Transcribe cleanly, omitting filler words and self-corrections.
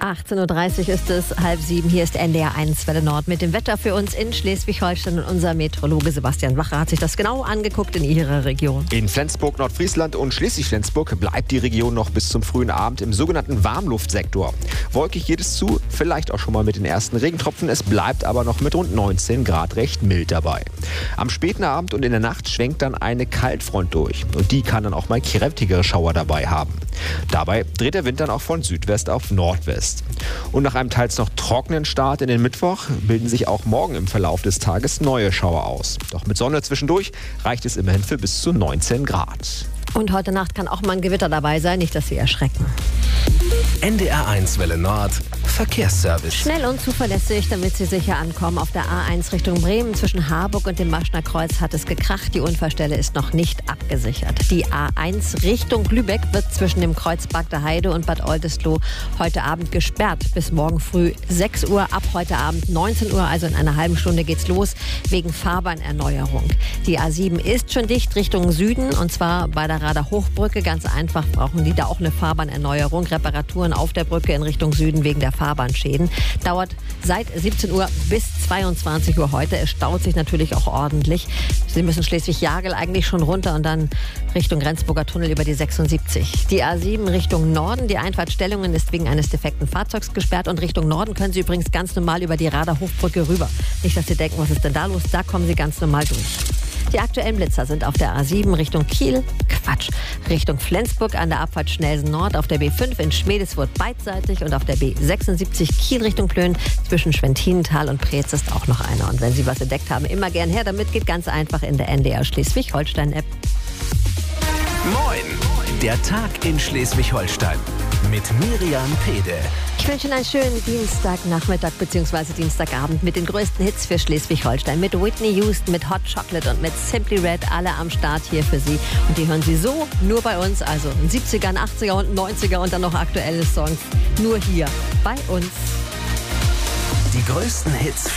18.30 Uhr ist es, 6:30. Hier ist NDR 1 Welle Nord mit dem Wetter für uns in Schleswig-Holstein. Und unser Meteorologe Sebastian Wacher hat sich das genau angeguckt in Ihrer Region. In Flensburg, Nordfriesland und Schleswig-Flensburg bleibt die Region noch bis zum frühen Abend im sogenannten Warmluftsektor. Wolkig geht es zu, vielleicht auch schon mal mit den ersten Regentropfen. Es bleibt aber noch mit rund 19 Grad recht mild dabei. Am späten Abend und in der Nacht schwenkt dann eine Kaltfront durch. Und die kann dann auch mal kräftigere Schauer dabei haben. Dabei dreht der Wind dann auch von Südwest auf Nordwest. Und nach einem teils noch trockenen Start in den Mittwoch bilden sich auch morgen im Verlauf des Tages neue Schauer aus. Doch mit Sonne zwischendurch reicht es immerhin für bis zu 19 Grad. Und heute Nacht kann auch mal ein Gewitter dabei sein, nicht, dass Sie erschrecken. NDR 1 Welle Nord Verkehrsservice. Schnell und zuverlässig, damit Sie sicher ankommen. Auf der A1 Richtung Bremen zwischen Harburg und dem Maschner Kreuz hat es gekracht. Die Unfallstelle ist noch nicht abgesichert. Die A1 Richtung Lübeck wird zwischen dem Kreuz Bagder Heide und Bad Oldesloe heute Abend gesperrt. Bis morgen früh 6 Uhr, ab heute Abend 19 Uhr, also in einer halben Stunde geht's los, wegen Fahrbahnerneuerung. Die A7 ist schon dicht Richtung Süden, und zwar bei der Rader Hochbrücke. Ganz einfach brauchen die da auch eine Fahrbahnerneuerung. Reparaturen auf der Brücke in Richtung Süden wegen der Fahrbahnschäden. Dauert seit 17 Uhr bis 22 Uhr heute. Es staut sich natürlich auch ordentlich. Sie müssen Schleswig-Jagel eigentlich schon runter und dann Richtung Rendsburger Tunnel über die 76. Die A7 Richtung Norden. Die Einfahrt Stellungen ist wegen eines defekten Fahrzeugs gesperrt. Und Richtung Norden können Sie übrigens ganz normal über die Rader Hochbrücke rüber. Nicht, dass Sie denken, was ist denn da los? Da kommen Sie ganz normal durch. Die aktuellen Blitzer sind auf der A7 Richtung Kiel, Richtung Flensburg an der Abfahrt Schnelsen Nord, auf der B5 in Schmedeswurth beidseitig und auf der B76 Kiel Richtung Plön zwischen Schwentinental und Preetz ist auch noch einer. Und wenn Sie was entdeckt haben, immer gern her damit, geht ganz einfach in der NDR Schleswig-Holstein-App. Moin, der Tag in Schleswig-Holstein mit Miriam Pede. Ich wünsche Ihnen einen schönen Dienstagnachmittag bzw. Dienstagabend mit den größten Hits für Schleswig-Holstein. Mit Whitney Houston, mit Hot Chocolate und mit Simply Red, alle am Start hier für Sie. Und die hören Sie so nur bei uns, also in 70er, 80er und 90er und dann noch aktuelle Songs. Nur hier bei uns. Die größten Hits